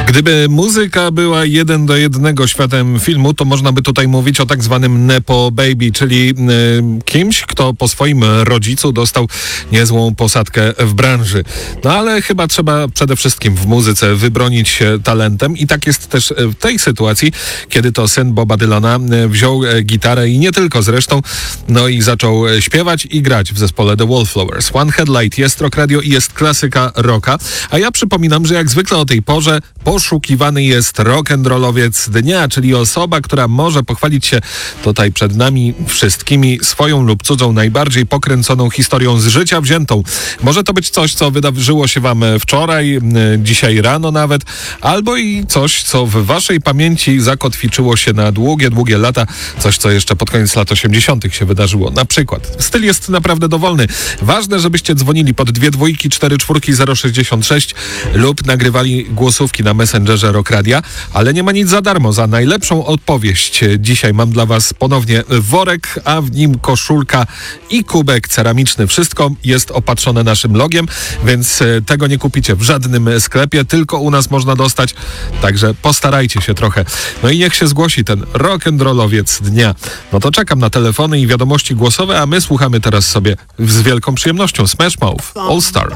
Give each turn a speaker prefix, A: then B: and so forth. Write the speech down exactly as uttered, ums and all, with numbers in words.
A: Gdyby muzyka była jeden do jednego światem filmu, to można by tutaj mówić o tak zwanym Nepo Baby, czyli y, kimś, kto po swoim rodzicu dostał niezłą posadkę w branży. No ale chyba trzeba przede wszystkim w muzyce wybronić się talentem i tak jest też w tej sytuacji, kiedy to syn Boba Dylana wziął gitarę i nie tylko zresztą, no i zaczął śpiewać i grać w zespole The Wallflowers. One Headlight jest Rock Radio i jest klasyka rocka, a ja przypominam, że jak zwykle o tej porze poszukiwany jest rock'n'rollowiec dnia, czyli osoba, która może pochwalić się tutaj przed nami wszystkimi swoją lub cudzą najbardziej pokręconą historią z życia wziętą. Może to być coś, co wydarzyło się wam wczoraj, dzisiaj rano nawet, albo i coś, co w waszej pamięci zakotwiczyło się na długie, długie lata, coś, co jeszcze pod koniec lat osiemdziesiątych się wydarzyło. Na przykład. Styl jest naprawdę dowolny. Ważne, żebyście dzwonili pod dwie dwójki, cztery czwórki, zero sześćdziesiąt sześć lub nagrywali głosówki na Messengerze Rock Radia, ale nie ma nic za darmo. Za najlepszą odpowiedź dzisiaj mam dla was ponownie worek, a w nim koszulka i kubek ceramiczny. Wszystko jest opatrzone naszym logiem, więc tego nie kupicie w żadnym sklepie, tylko u nas można dostać, także postarajcie się trochę. No i niech się zgłosi ten rock'n'rollowiec dnia. No to czekam na telefony i wiadomości głosowe, a my słuchamy teraz sobie z wielką przyjemnością Smash Mouth All Star.